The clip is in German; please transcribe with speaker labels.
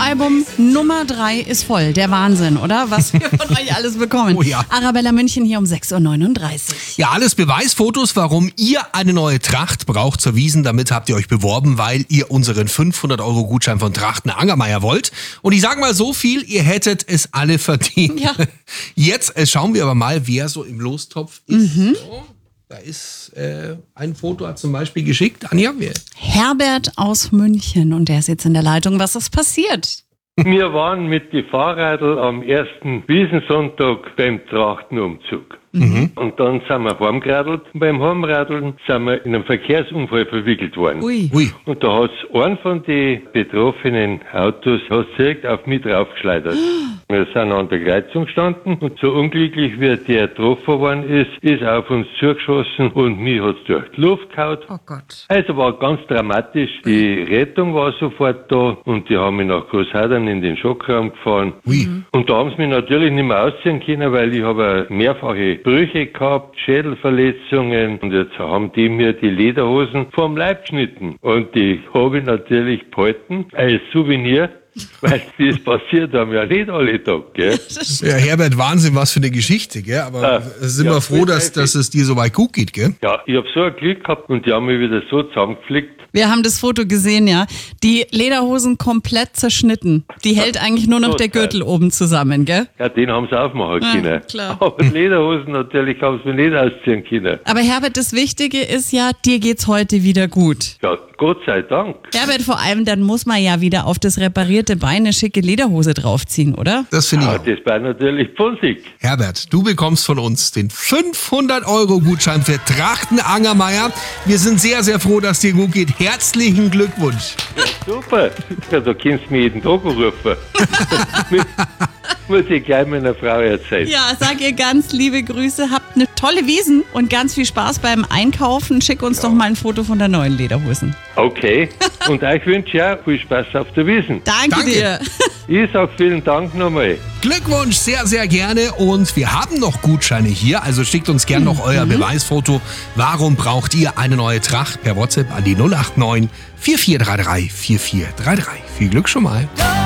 Speaker 1: Fotoalbum Nummer 3 ist voll. Der Wahnsinn, oder? Was wir von euch alles bekommen.
Speaker 2: Oh ja.
Speaker 1: Arabella München hier um 6.39 Uhr.
Speaker 2: Ja, alles Beweisfotos, warum ihr eine neue Tracht braucht zur Wiesn. Damit habt ihr euch beworben, weil ihr unseren 500-Euro-Gutschein von Trachten Angermeier wollt. Und ich sage mal so viel, ihr hättet es alle verdient.
Speaker 1: Ja.
Speaker 2: Jetzt schauen wir aber mal, wer so im Lostopf ist. So, da ist ein Foto, hat zum Beispiel geschickt. Anja, wer?
Speaker 1: Herbert aus München und der ist jetzt in der Leitung. Was ist passiert?
Speaker 3: Wir waren mit den Fahrrädern am ersten Wiesnsonntag beim Trachtenumzug. Und dann sind wir heimgeradelt. Und beim Heimradeln sind wir in einem Verkehrsunfall verwickelt worden.
Speaker 1: Ui.
Speaker 2: Ui.
Speaker 3: Und da hat einen von den betroffenen Autos direkt auf mich draufgeschleudert. Wir sind an der Kreuzung gestanden und so unglücklich wie der getroffen worden ist auf uns zugeschossen und mich hat's durch die Luft gehauen.
Speaker 1: Oh Gott.
Speaker 3: Also war ganz dramatisch. Die Rettung war sofort da und die haben mich nach Großhadern in den Schockraum gefahren.
Speaker 2: Ui.
Speaker 3: Und da haben sie mich natürlich nicht mehr ausziehen können, weil ich habe mehrfache Brüche gehabt, Schädelverletzungen und jetzt haben die mir die Lederhosen vom Leib geschnitten. Und die habe ich natürlich behalten als Souvenir, weil das passiert haben ja nicht alle Tage, gell?
Speaker 2: Ja, Herbert, Wahnsinn, was für eine Geschichte, gell? Aber sind wir froh, dass es dir so weit gut geht, gell?
Speaker 3: Ja, ich habe so ein Glück gehabt und die haben mich wieder so zusammengeflickt.
Speaker 1: Wir haben das Foto gesehen, ja. Die Lederhosen komplett zerschnitten. Die hält eigentlich nur noch der Gürtel oben zusammen, gell?
Speaker 3: Ja, den haben sie aufmachen können.
Speaker 1: klar.
Speaker 3: Aber Lederhosen natürlich haben sie mir nicht ausziehen können.
Speaker 1: Aber Herbert, das Wichtige ist ja, dir geht's heute wieder gut.
Speaker 3: Ja, Gott sei Dank.
Speaker 1: Herbert, vor allem, dann muss man ja wieder auf das reparierte Bein eine schicke Lederhose draufziehen, oder?
Speaker 2: Das finde ich
Speaker 3: Ja,
Speaker 2: auch.
Speaker 3: das war natürlich Physik.
Speaker 2: Herbert, du bekommst von uns den 500-Euro-Gutschein für Trachten Angermeier. Wir sind sehr, sehr froh, dass dir gut geht. Herzlichen Glückwunsch.
Speaker 3: Super. Ja, da kannst du mich jeden Tag anrufen. Muss ich gleich meiner Frau erzählen.
Speaker 1: Ja, sag ihr ganz liebe Grüße, habt eine tolle Wiesn und ganz viel Spaß beim Einkaufen. Schick uns doch mal ein Foto von der neuen Lederhosen.
Speaker 3: Okay. Und euch wünsche ich auch viel Spaß auf der Wiesn.
Speaker 1: Danke dir.
Speaker 3: Ich sage vielen Dank nochmal.
Speaker 2: Glückwunsch, sehr, sehr gerne. Und wir haben noch Gutscheine hier, also schickt uns gerne noch euer Beweisfoto. Warum braucht ihr eine neue Tracht? Per WhatsApp an die 089 4433 4433. Viel Glück schon mal.